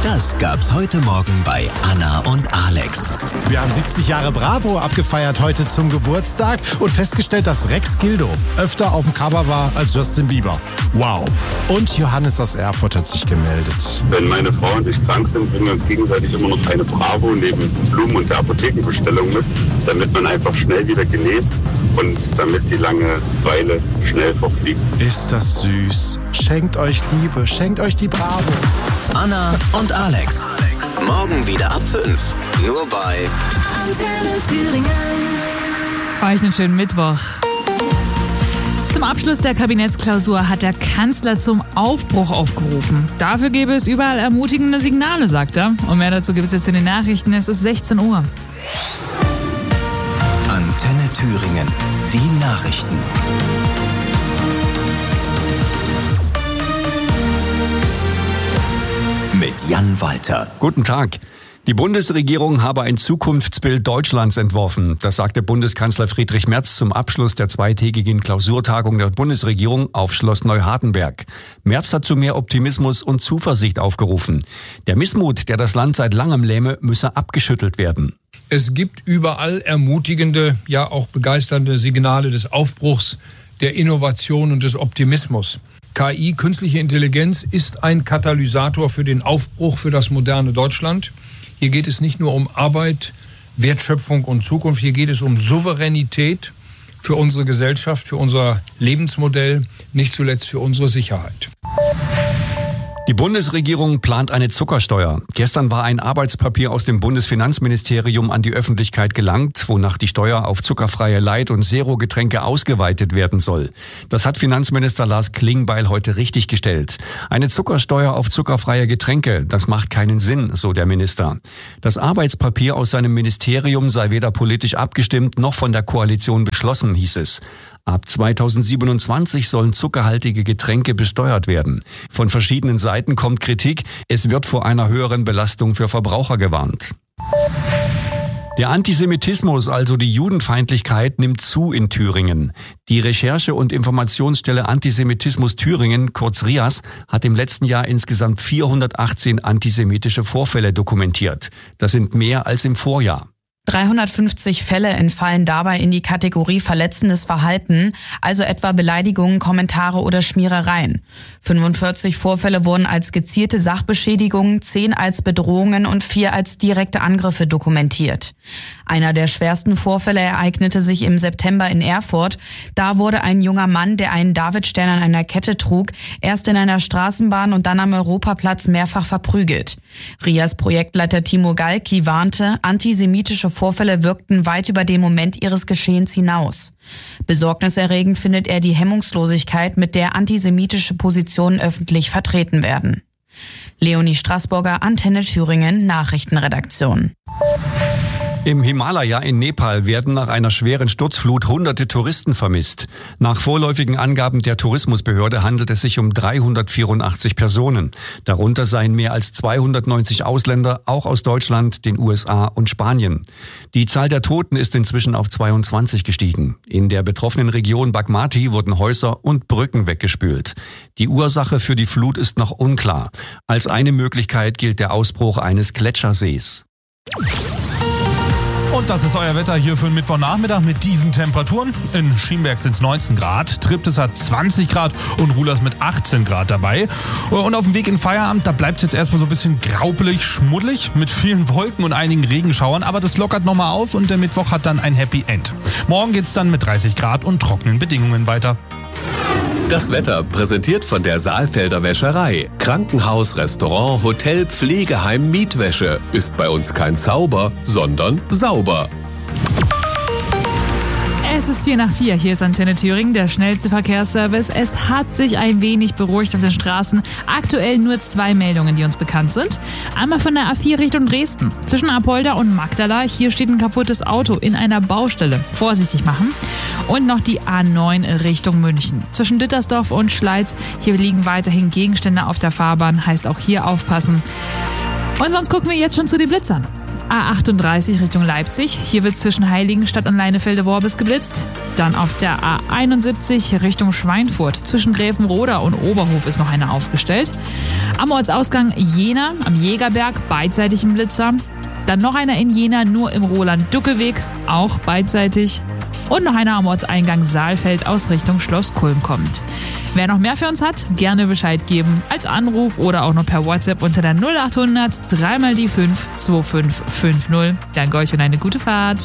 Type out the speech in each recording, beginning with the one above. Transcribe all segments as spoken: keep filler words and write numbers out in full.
Das gab's heute Morgen bei Anna und Alex. Wir haben siebzig Jahre Bravo abgefeiert heute zum Geburtstag und festgestellt, dass Rex Gildo öfter auf dem Cover war als Justin Bieber. Wow. Und Johannes aus Erfurt hat sich gemeldet. Wenn meine Frau und ich krank sind, bringen wir uns gegenseitig immer noch eine Bravo neben Blumen und der Apothekenbestellung mit, damit man einfach schnell wieder genäst und damit die Langeweile schnell verfliegt. Ist das süß. Schenkt euch Liebe, schenkt euch die Bravo. Anna und Alex. Morgen wieder ab fünf. Nur bei Antenne Thüringen. Euch einen schönen Mittwoch. Zum Abschluss der Kabinettsklausur hat der Kanzler zum Aufbruch aufgerufen. Dafür gäbe es überall ermutigende Signale, sagt er. Und mehr dazu gibt es jetzt in den Nachrichten. Es ist sechzehn Uhr. Antenne Thüringen. Die Nachrichten. Mit Jan Walter. Guten Tag. Die Bundesregierung habe ein Zukunftsbild Deutschlands entworfen. Das sagte Bundeskanzler Friedrich Merz zum Abschluss der zweitägigen Klausurtagung der Bundesregierung auf Schloss Neuhardenberg. Merz hat zu mehr Optimismus und Zuversicht aufgerufen. Der Missmut, der das Land seit langem lähme, müsse abgeschüttelt werden. Es gibt überall ermutigende, ja auch begeisternde Signale des Aufbruchs, der Innovation und des Optimismus. K I, künstliche Intelligenz, ist ein Katalysator für den Aufbruch für das moderne Deutschland. Hier geht es nicht nur um Arbeit, Wertschöpfung und Zukunft, hier geht es um Souveränität für unsere Gesellschaft, für unser Lebensmodell, nicht zuletzt für unsere Sicherheit. Die Bundesregierung plant eine Zuckersteuer. Gestern war ein Arbeitspapier aus dem Bundesfinanzministerium an die Öffentlichkeit gelangt, wonach die Steuer auf zuckerfreie Light- und Zero-Getränke ausgeweitet werden soll. Das hat Finanzminister Lars Klingbeil heute richtiggestellt. Eine Zuckersteuer auf zuckerfreie Getränke, das macht keinen Sinn, so der Minister. Das Arbeitspapier aus seinem Ministerium sei weder politisch abgestimmt noch von der Koalition beschlossen, hieß es. Ab zweitausendsiebenundzwanzig sollen zuckerhaltige Getränke besteuert werden. Von verschiedenen Seiten kommt Kritik. Es wird vor einer höheren Belastung für Verbraucher gewarnt. Der Antisemitismus, also die Judenfeindlichkeit, nimmt zu in Thüringen. Die Recherche- und Informationsstelle Antisemitismus Thüringen, kurz R I A S, hat im letzten Jahr insgesamt vierhundertachtzehn antisemitische Vorfälle dokumentiert. Das sind mehr als im Vorjahr. dreihundertfünfzig Fälle entfallen dabei in die Kategorie verletzendes Verhalten, also etwa Beleidigungen, Kommentare oder Schmierereien. fünfundvierzig Vorfälle wurden als gezielte Sachbeschädigungen, zehn als Bedrohungen und vier als direkte Angriffe dokumentiert. Einer der schwersten Vorfälle ereignete sich im September in Erfurt. Da wurde ein junger Mann, der einen Davidstern an einer Kette trug, erst in einer Straßenbahn und dann am Europaplatz mehrfach verprügelt. R I A S-Projektleiter Timo Galki warnte, antisemitische Vorfälle wirkten weit über den Moment ihres Geschehens hinaus. Besorgniserregend findet er die Hemmungslosigkeit, mit der antisemitische Positionen öffentlich vertreten werden. Leonie Straßburger, Antenne Thüringen, Nachrichtenredaktion. Im Himalaya in Nepal werden nach einer schweren Sturzflut hunderte Touristen vermisst. Nach vorläufigen Angaben der Tourismusbehörde handelt es sich um dreihundertvierundachtzig Personen. Darunter seien mehr als zweihundertneunzig Ausländer, auch aus Deutschland, den U S A und Spanien. Die Zahl der Toten ist inzwischen auf zweiundzwanzig gestiegen. In der betroffenen Region Bagmati wurden Häuser und Brücken weggespült. Die Ursache für die Flut ist noch unklar. Als eine Möglichkeit gilt der Ausbruch eines Gletschersees. Und das ist euer Wetter hier für den Mittwochnachmittag mit diesen Temperaturen. In Schienberg sind es neunzehn Grad, Triptis hat zwanzig Grad und Rulers mit achtzehn Grad dabei. Und auf dem Weg in Feierabend, da bleibt es jetzt erstmal so ein bisschen graupelig, schmuddelig mit vielen Wolken und einigen Regenschauern. Aber das lockert nochmal auf und der Mittwoch hat dann ein Happy End. Morgen geht's dann mit dreißig Grad und trockenen Bedingungen weiter. Das Wetter präsentiert von der Saalfelder Wäscherei. Krankenhaus, Restaurant, Hotel, Pflegeheim, Mietwäsche. Ist bei uns kein Zauber, sondern sauber. Es ist vier nach vier. Hier ist Antenne Thüringen, der schnellste Verkehrsservice. Es hat sich ein wenig beruhigt auf den Straßen. Aktuell nur zwei Meldungen, die uns bekannt sind. Einmal von der A vier Richtung Dresden. Zwischen Apolda und Magdala. Hier steht ein kaputtes Auto in einer Baustelle. Vorsichtig machen. Und noch die A neun Richtung München. Zwischen Dittersdorf und Schleiz. Hier liegen weiterhin Gegenstände auf der Fahrbahn. Heißt auch hier aufpassen. Und sonst gucken wir jetzt schon zu den Blitzern. A achtunddreißig Richtung Leipzig. Hier wird zwischen Heiligenstadt und Leinefelde-Worbis geblitzt. Dann auf der A einundsiebzig Richtung Schweinfurt. Zwischen Gräfenroda und Oberhof ist noch einer aufgestellt. Am Ortsausgang Jena, am Jägerberg, beidseitig im Blitzer. Dann noch einer in Jena, nur im Roland-Ducke-Weg, auch beidseitig. Und noch einer am Ortseingang Saalfeld aus Richtung Schloss Kulm kommt. Wer noch mehr für uns hat, gerne Bescheid geben. Als Anruf oder auch noch per WhatsApp unter der null achthundert drei mal die fünf zwei fünf fünf null. Danke euch und eine gute Fahrt.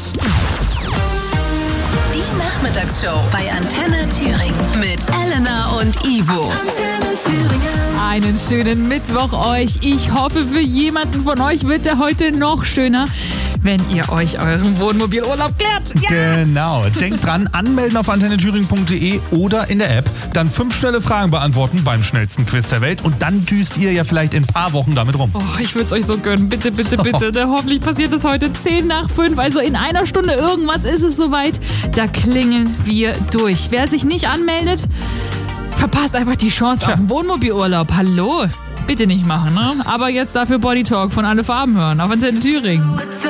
Die Nachmittagsshow bei Antenne Thüringen mit Elena und Ivo. Antenne Thüringen. Einen schönen Mittwoch euch. Ich hoffe, für jemanden von euch wird der heute noch schöner, wenn ihr euch euren Wohnmobilurlaub klärt. Ja! Genau. Denkt dran, anmelden auf antenne thüringen punkt de oder in der App. Dann fünf schnelle Fragen beantworten beim schnellsten Quiz der Welt. Und dann düst ihr ja vielleicht in ein paar Wochen damit rum. Oh, ich würde es euch so gönnen. Bitte, bitte, bitte. Oh. Hoffentlich passiert es heute zehn nach fünf. Also in einer Stunde irgendwas ist es soweit. Da klingeln wir durch. Wer sich nicht anmeldet, verpasst einfach die Chance Tja. auf einen Wohnmobilurlaub. Hallo? Bitte nicht machen, ne? Aber jetzt dafür Body Talk von Alle Farben hören auf Antenne Thüringen.